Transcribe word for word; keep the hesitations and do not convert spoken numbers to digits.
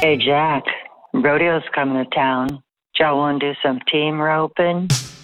Hey, Jack, rodeo's coming to town. Y'all want to do some team roping?